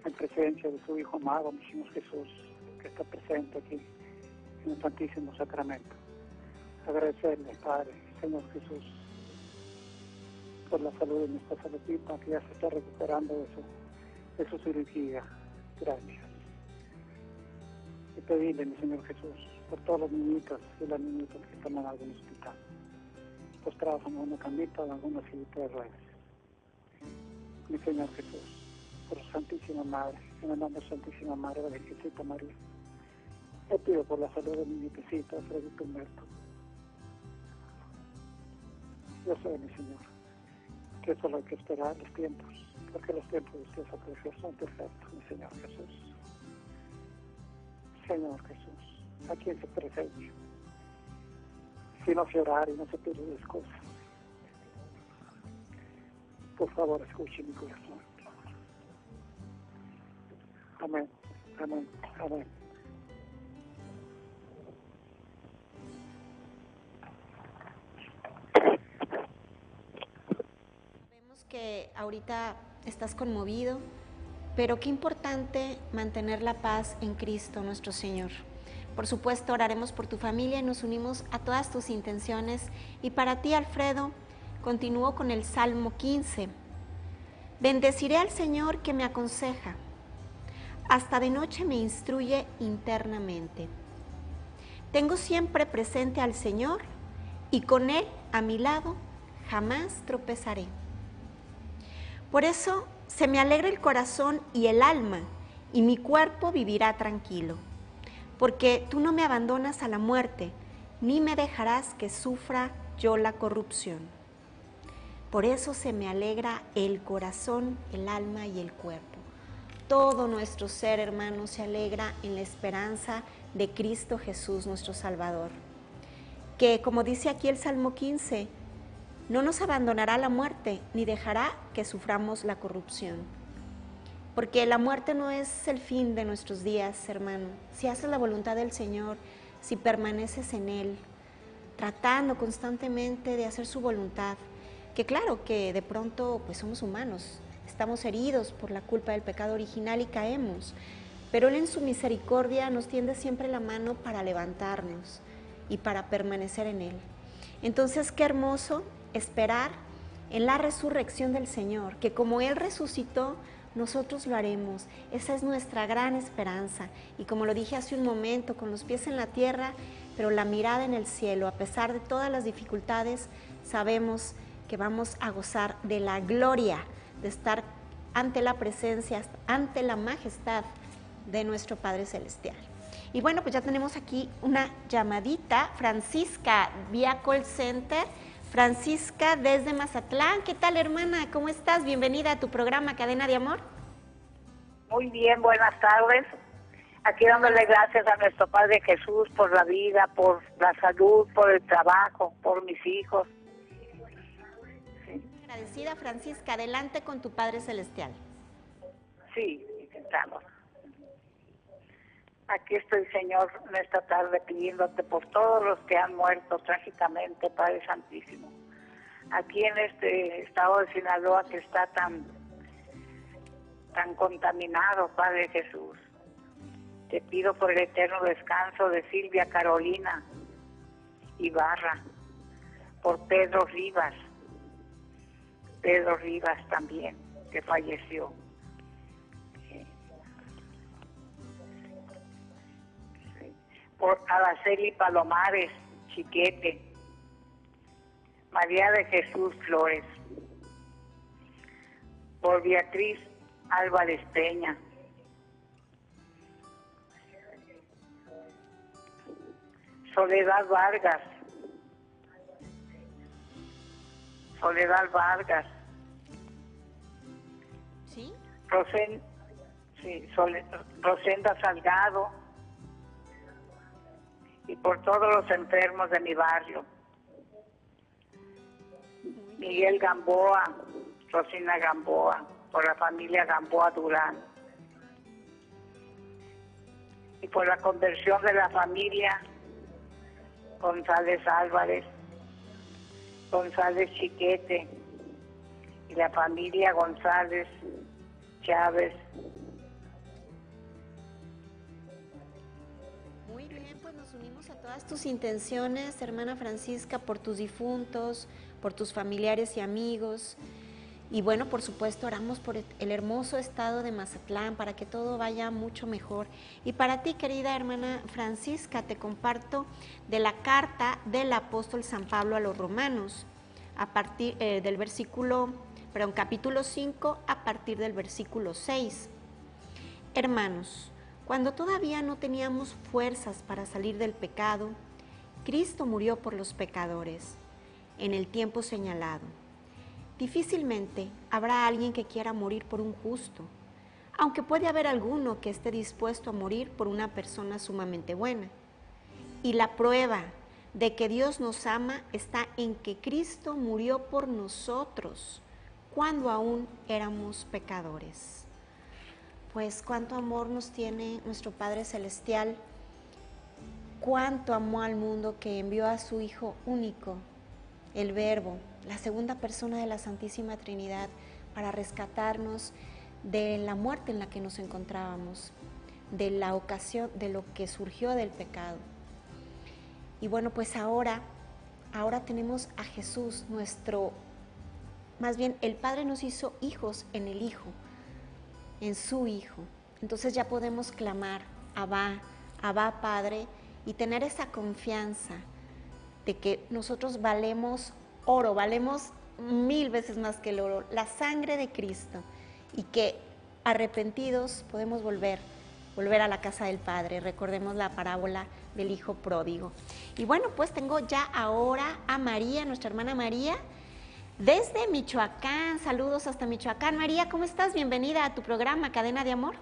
en presencia de su Hijo amado, mi Señor Jesús, que está presente aquí en el Santísimo Sacramento. Agradecerle, Padre, Señor Jesús, por la salud de nuestra saludita, que ya se está recuperando de su cirugía. Gracias. Y pedirle, mi Señor Jesús, por todos los niñitos y las niñitas que están en algún hospital, postrados en una camita o en alguna sillita de ruedas. Mi Señor Jesús, por su Santísima Madre, en el nombre de Santísima Madre de Virgencita María, te pido por la salud de mi nietecito, Fredito Humberto. Yo sé, mi Señor, que solo hay que esperar los tiempos, porque los tiempos de usted son perfectos, mi Señor Jesús. Señor Jesús, ¿a quién se presente? Si no se orar y no se pide las cosas. Por favor, escuche mi corazón. Amén, amén, amén. Sabemos que ahorita estás conmovido, pero qué importante mantener la paz en Cristo nuestro Señor. Por supuesto, oraremos por tu familia y nos unimos a todas tus intenciones. Y para ti, Alfredo, continúo con el Salmo 15. Bendeciré al Señor que me aconseja. Hasta de noche me instruye internamente. Tengo siempre presente al Señor y con Él a mi lado jamás tropezaré. Por eso se me alegra el corazón y el alma, y mi cuerpo vivirá tranquilo, porque tú no me abandonas a la muerte, ni me dejarás que sufra yo la corrupción. Por eso se me alegra el corazón, el alma y el cuerpo. Todo nuestro ser, hermano, se alegra en la esperanza de Cristo Jesús, nuestro Salvador, que, como dice aquí el Salmo 15, no nos abandonará la muerte, ni dejará que suframos la corrupción. Porque la muerte no es el fin de nuestros días, hermano. Si haces la voluntad del Señor, si permaneces en Él, tratando constantemente de hacer su voluntad, que claro que de pronto pues somos humanos, estamos heridos por la culpa del pecado original y caemos, pero Él en su misericordia nos tiende siempre la mano para levantarnos y para permanecer en Él. Entonces, qué hermoso esperar en la resurrección del Señor, que como Él resucitó, nosotros lo haremos. Esa es nuestra gran esperanza. Y como lo dije hace un momento, con los pies en la tierra, pero la mirada en el cielo, a pesar de todas las dificultades, sabemos que vamos a gozar de la gloria de estar ante la presencia, ante la majestad de nuestro Padre Celestial. Y bueno, pues ya tenemos aquí una llamadita, Francisca, vía call center. Francisca desde Mazatlán. ¿Qué tal, hermana? ¿Cómo estás? Bienvenida a tu programa Cadena de Amor. Muy bien, buenas tardes. Aquí dándole gracias a nuestro Padre Jesús por la vida, por la salud, por el trabajo, por mis hijos. Sí. Agradecida, Francisca. Adelante con tu Padre Celestial. Sí, intentamos. Aquí estoy, Señor, en esta tarde pidiéndote por todos los que han muerto trágicamente, Padre Santísimo. Aquí en este estado de Sinaloa que está tan contaminado, Padre Jesús. Te pido por el eterno descanso de Silvia Carolina Ibarra, por Pedro Rivas también, que falleció. Por Araceli Palomares Chiquete, María de Jesús Flores, por Beatriz Álvarez Peña, Soledad Vargas, ¿sí? Rosenda Salgado, y por todos los enfermos de mi barrio. Miguel Gamboa, Rosina Gamboa, por la familia Gamboa Durán. Y por la conversión de la familia González Álvarez, González Chiquete, y la familia González Chávez Bien, pues nos unimos a todas tus intenciones, hermana Francisca, por tus difuntos, por tus familiares y amigos. Y bueno, por supuesto, oramos por el hermoso estado de Mazatlán para que todo vaya mucho mejor. Y para ti, querida hermana Francisca, te comparto de la carta del apóstol San Pablo a los romanos, a partir del capítulo 5, a partir del versículo 6. Hermanos, cuando todavía no teníamos fuerzas para salir del pecado, Cristo murió por los pecadores en el tiempo señalado. Difícilmente habrá alguien que quiera morir por un justo, aunque puede haber alguno que esté dispuesto a morir por una persona sumamente buena. Y la prueba de que Dios nos ama está en que Cristo murió por nosotros cuando aún éramos pecadores. Pues cuánto amor nos tiene nuestro Padre Celestial, cuánto amó al mundo que envió a su Hijo único, el Verbo, la segunda persona de la Santísima Trinidad, para rescatarnos de la muerte en la que nos encontrábamos, de la ocasión, de lo que surgió del pecado. Y bueno, pues ahora tenemos a Jesús, más bien el Padre nos hizo hijos en el Hijo, en su Hijo. Entonces ya podemos clamar, Abba, Abba Padre, y tener esa confianza de que nosotros valemos oro, valemos 1000 veces más que el oro, la sangre de Cristo, y que arrepentidos podemos volver a la casa del Padre. Recordemos la parábola del Hijo pródigo. Y bueno, pues tengo ya ahora a María, nuestra hermana María, desde Michoacán. Saludos hasta Michoacán. María, ¿cómo estás? Bienvenida a tu programa Cadena de Amor.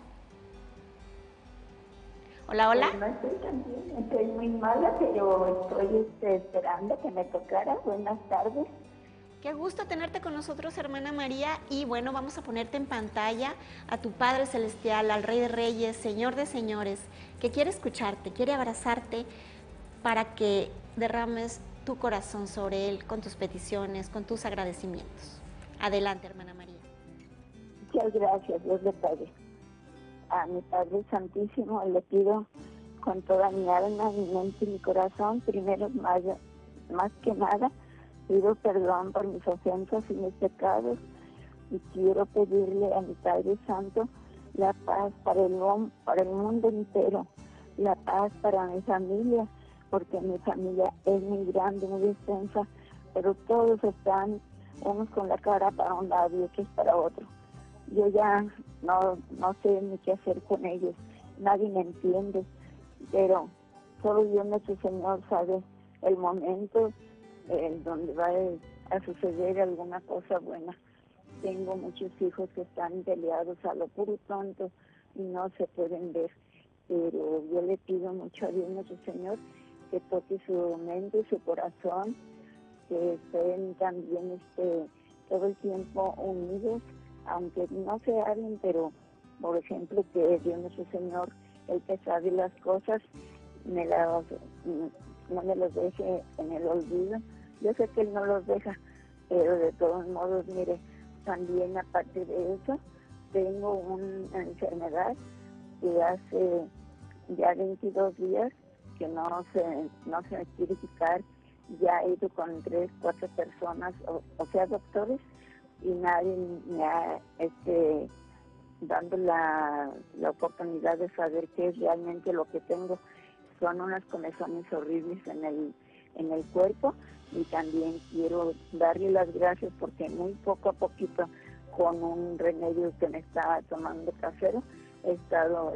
Hola, hola. No estoy tan bien, estoy muy mala, pero estoy esperando que me tocara. Buenas tardes. Qué gusto tenerte con nosotros, hermana María. Y bueno, vamos a ponerte en pantalla a tu Padre Celestial, al Rey de Reyes, Señor de Señores, que quiere escucharte, quiere abrazarte para que derrames tu corazón sobre Él con tus peticiones, con tus agradecimientos. Adelante, hermana María. Muchas gracias, Dios le pague. A mi Padre Santísimo le pido con toda mi alma, mi mente y mi corazón, primero más que nada, pido perdón por mis ofensas y mis pecados, y quiero pedirle a mi Padre Santo la paz para el mundo entero, la paz para mi familia, porque mi familia es muy grande, muy extensa, pero todos están unos con la cara para un lado y otros para otro. Yo ya no sé ni qué hacer con ellos, nadie me entiende, pero solo Dios nuestro Señor sabe el momento donde va a suceder alguna cosa buena. Tengo muchos hijos que están peleados a lo puro tonto y no se pueden ver, pero yo le pido mucho a Dios nuestro Señor que toque su mente y su corazón, que estén también todo el tiempo unidos, aunque no se hablen, pero por ejemplo que Dios nuestro Señor, el que sabe las cosas, no me los deje en el olvido. Yo sé que Él no los deja, pero de todos modos, mire, también aparte de eso, tengo una enfermedad que hace ya 22 días que no se quiere quitar. Ya he ido con 3, 4 personas, o sea, doctores, y nadie me ha dando la oportunidad de saber qué es realmente lo que tengo. Son unas comezones horribles en el cuerpo, y también quiero darle las gracias porque muy poco a poquito, con un remedio que me estaba tomando casero, he estado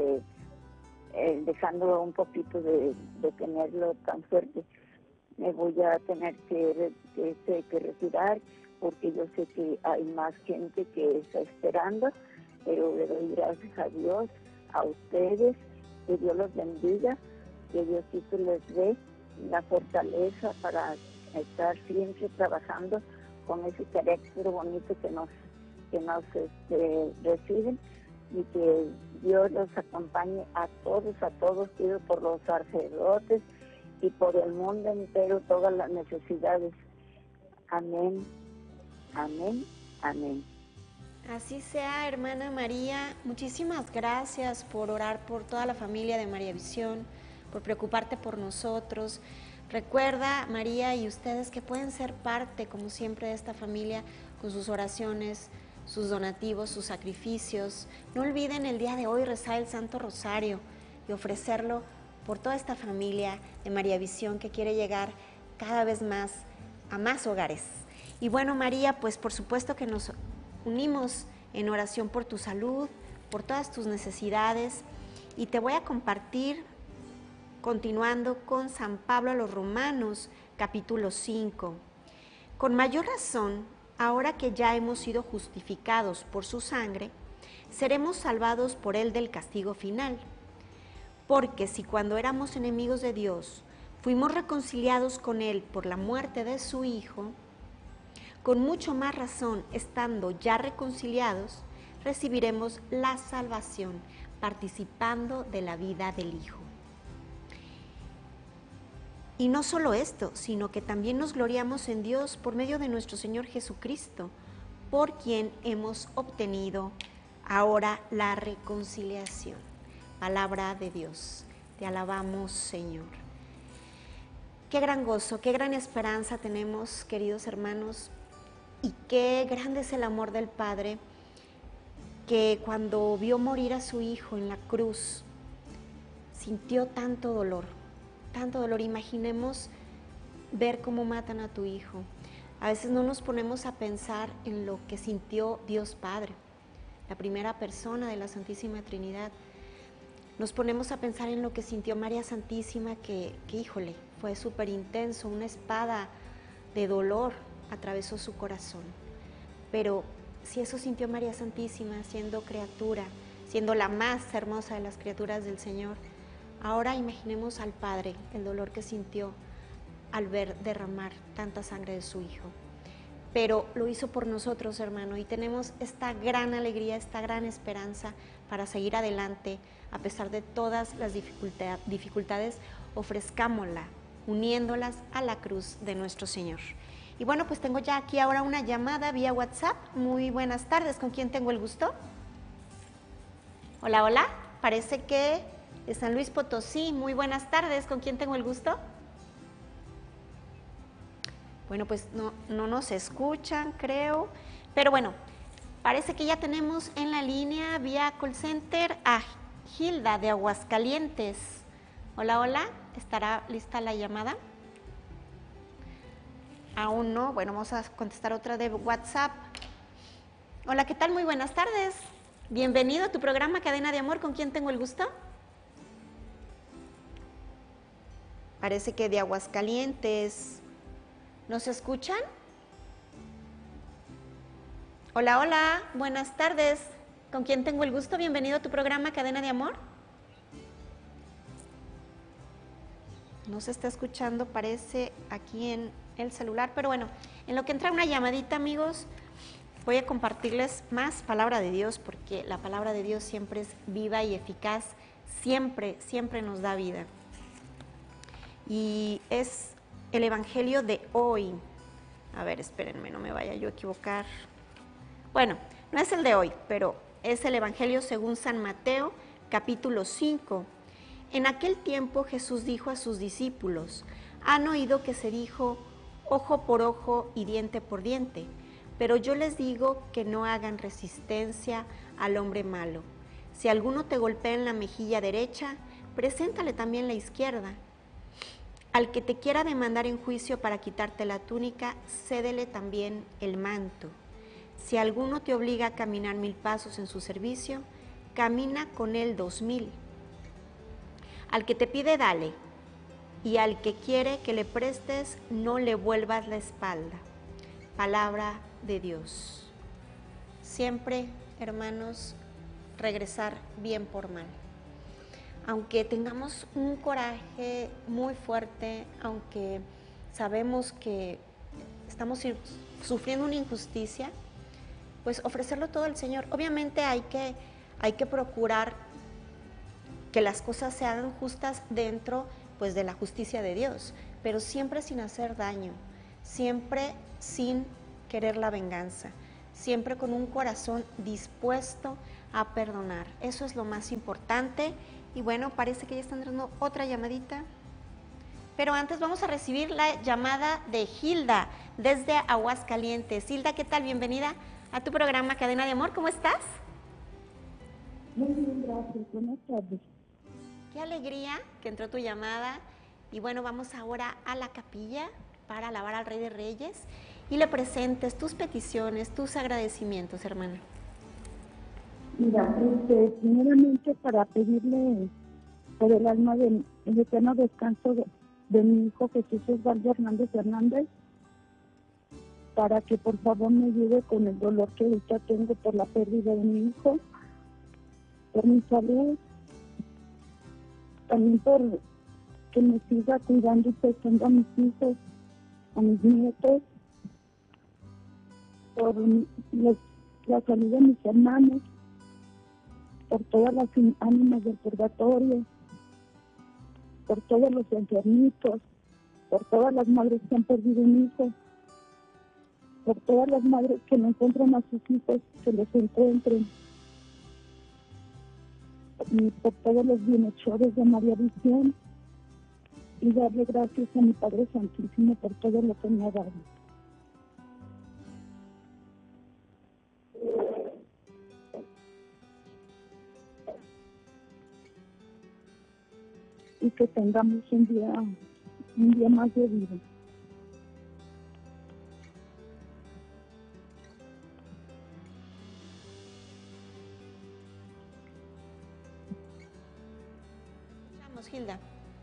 dejando un poquito de tenerlo tan fuerte. Me voy a tener que retirar, porque yo sé que hay más gente que está esperando, pero le doy gracias a Dios, a ustedes, que Dios los bendiga, que Diosito les dé la fortaleza para estar siempre trabajando con ese carácter bonito que nos reciben, y que Dios los acompañe a todos, pido por los sacerdotes y por el mundo entero todas las necesidades. Amén. Amén, amén. Así sea, hermana María. Muchísimas gracias por orar por toda la familia de María Visión, por preocuparte por nosotros. Recuerda, María y ustedes, que pueden ser parte, como siempre, de esta familia con sus oraciones, sus donativos, sus sacrificios. No olviden el día de hoy rezar el Santo Rosario y ofrecerlo por toda esta familia de María Visión que quiere llegar cada vez más a más hogares. Y bueno, María, pues por supuesto que nos unimos en oración por tu salud, por todas tus necesidades, y te voy a compartir, continuando con San Pablo a los Romanos, capítulo 5. Con mayor razón, ahora que ya hemos sido justificados por su sangre, seremos salvados por él del castigo final. Porque si cuando éramos enemigos de Dios, fuimos reconciliados con él por la muerte de su Hijo, con mucho más razón, estando ya reconciliados, recibiremos la salvación, participando de la vida del Hijo. Y no solo esto, sino que también nos gloriamos en Dios por medio de nuestro Señor Jesucristo, por quien hemos obtenido ahora la reconciliación. Palabra de Dios. Te alabamos, Señor. Qué gran gozo, qué gran esperanza tenemos, queridos hermanos, y qué grande es el amor del Padre, que cuando vio morir a su Hijo en la cruz, sintió tanto dolor, tanto dolor. Imaginemos ver cómo matan a tu Hijo. A veces no nos ponemos a pensar en lo que sintió Dios Padre, la primera persona de la Santísima Trinidad. Nos ponemos a pensar en lo que sintió María Santísima, que híjole, fue súper intenso, una espada de dolor atravesó su corazón. Pero si eso sintió María Santísima siendo criatura, siendo la más hermosa de las criaturas del Señor, ahora imaginemos al Padre, el dolor que sintió al ver derramar tanta sangre de su Hijo. Pero lo hizo por nosotros, hermano, y tenemos esta gran alegría, esta gran esperanza para seguir adelante, a pesar de todas las dificultades, ofrezcámosla, uniéndolas a la cruz de nuestro Señor. Y bueno, pues tengo ya aquí ahora una llamada vía WhatsApp. Muy buenas tardes, ¿con quién tengo el gusto? Hola, hola, parece que de San Luis Potosí. Muy buenas tardes, ¿con quién tengo el gusto? Bueno, pues no nos escuchan, creo, pero bueno, parece que ya tenemos en la línea vía call center a Hilda de Aguascalientes. Hola, hola, ¿estará lista la llamada? Aún no. Bueno, vamos a contestar otra de WhatsApp. Hola, ¿qué tal? Muy buenas tardes. Bienvenido a tu programa Cadena de Amor. ¿Con quién tengo el gusto? Parece que de Aguascalientes. ¿Nos escuchan? Hola, hola. Buenas tardes. ¿Con quién tengo el gusto? Bienvenido a tu programa Cadena de Amor. No se está escuchando, parece, aquí en el celular, pero bueno, en lo que entra una llamadita, amigos, voy a compartirles más palabra de Dios, porque la palabra de Dios siempre es viva y eficaz, siempre, siempre nos da vida. Y es el Evangelio de hoy. A ver, espérenme, no me vaya yo a equivocar. Bueno, no es el de hoy, pero es el Evangelio según San Mateo, capítulo 5. En aquel tiempo Jesús dijo a sus discípulos: han oído que se dijo ojo por ojo y diente por diente, pero yo les digo que no hagan resistencia al hombre malo. Si alguno te golpea en la mejilla derecha, preséntale también la izquierda. Al que te quiera demandar en juicio para quitarte la túnica, cédele también el manto. Si alguno te obliga a caminar 1000 pasos en su servicio, camina con él 2000. Al que te pide, dale, y al que quiere que le prestes, no le vuelvas la espalda. Palabra de Dios. Siempre, hermanos, regresar bien por mal. Aunque tengamos un coraje muy fuerte, aunque sabemos que estamos sufriendo una injusticia, pues ofrecerlo todo al Señor. Obviamente hay que procurar que las cosas se hagan justas dentro, pues, de la justicia de Dios, pero siempre sin hacer daño, siempre sin querer la venganza, siempre con un corazón dispuesto a perdonar. Eso es lo más importante Y bueno, parece que ya está entrando otra llamadita. Pero antes vamos a recibir la llamada de Hilda desde Aguascalientes. Hilda, ¿qué tal? Bienvenida a tu programa Cadena de Amor. ¿Cómo estás? Muy bien, gracias. Buenas tardes. Qué alegría que entró tu llamada. Y bueno, vamos ahora a la capilla para alabar al Rey de Reyes y le presentes tus peticiones, tus agradecimientos, hermana. Mira, primeramente para pedirle por el alma del eterno descanso de mi hijo Jesús Osvaldo Hernández, para que por favor me ayude con el dolor que ahorita tengo por la pérdida de mi hijo, por mi salud, también por que me siga cuidando y prestando a mis hijos, a mis nietos, por la salud de mis hermanos, por todas las ánimas del purgatorio, por todos los enfermitos, por todas las madres que han perdido un hijo, por todas las madres que no encuentran a sus hijos, que los encuentren, y por todos los bienhechores de María Visión, y darle gracias a mi Padre Santísimo por todo lo que me ha dado. Y que tengamos un día más de vida. Escuchamos, Hilda.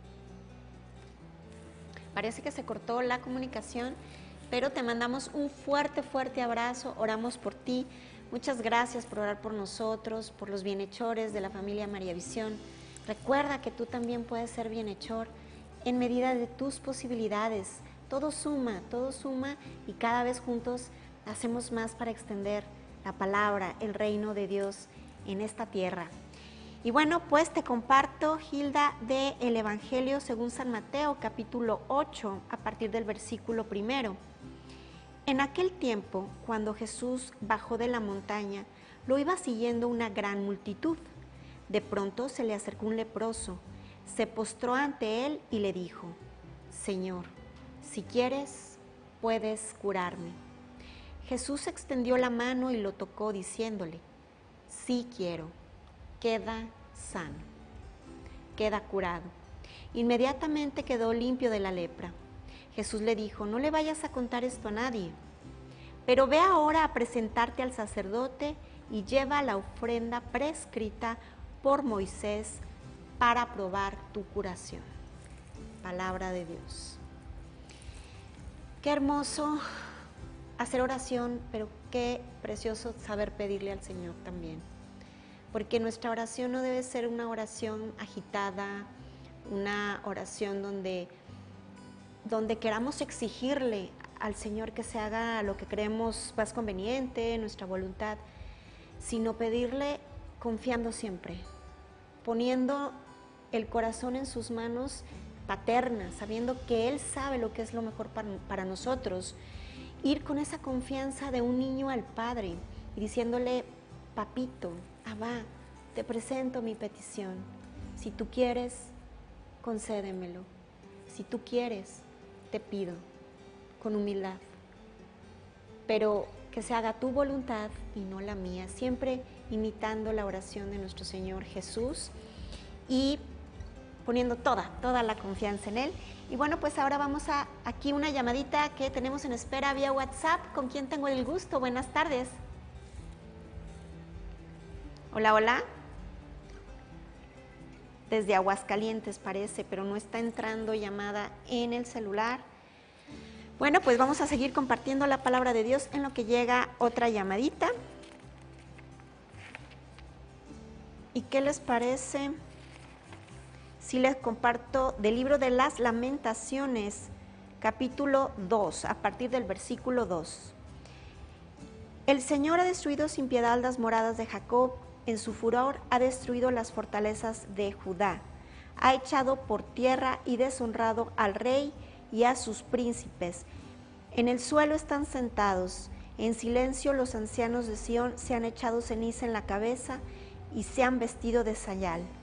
Parece que se cortó la comunicación, pero te mandamos un fuerte, fuerte abrazo. Oramos por ti. Muchas gracias por orar por nosotros, por los bienhechores de la familia María Visión. Recuerda que tú también puedes ser bienhechor en medida de tus posibilidades. Todo suma y cada vez juntos hacemos más para extender la palabra, el reino de Dios en esta tierra. Y bueno, pues te comparto, Hilda, del Evangelio según San Mateo, capítulo 8, a partir del versículo 1. En aquel tiempo, cuando Jesús bajó de la montaña, lo iba siguiendo una gran multitud. De pronto se le acercó un leproso, se postró ante él y le dijo: Señor, si quieres, puedes curarme. Jesús extendió la mano y lo tocó diciéndole: Sí quiero, queda sano, queda curado. Inmediatamente quedó limpio de la lepra. Jesús le dijo: No le vayas a contar esto a nadie, pero ve ahora a presentarte al sacerdote y lleva la ofrenda prescrita por Moisés para probar tu curación. Palabra de Dios. Qué hermoso hacer oración, pero qué precioso saber pedirle al Señor también. Porque nuestra oración no debe ser una oración agitada, una oración donde queramos exigirle al Señor que se haga lo que creemos más conveniente, nuestra voluntad, sino pedirle confiando siempre, poniendo el corazón en sus manos paternas, sabiendo que Él sabe lo que es lo mejor para nosotros. Ir con esa confianza de un niño al Padre y diciéndole: Papito, Abba, te presento mi petición. Si tú quieres, concédemelo. Si tú quieres, te pido, con humildad. Pero que se haga tu voluntad y no la mía, siempre imitando la oración de nuestro Señor Jesús y poniendo toda la confianza en Él. Y bueno, pues ahora vamos a aquí una llamadita que tenemos en espera vía WhatsApp. ¿Con quién tengo el gusto? Buenas tardes. Hola, hola. Desde Aguascalientes parece, pero no está entrando llamada en el celular. Bueno, pues vamos a seguir compartiendo la palabra de Dios en lo que llega otra llamadita. ¿Y qué les parece si les comparto del libro de las Lamentaciones, capítulo 2, a partir del versículo 2? El Señor ha destruido sin piedad las moradas de Jacob, en su furor ha destruido las fortalezas de Judá. Ha echado por tierra y deshonrado al rey y a sus príncipes. En el suelo están sentados, en silencio los ancianos de Sión se han echado ceniza en la cabeza y se han vestido de sayal.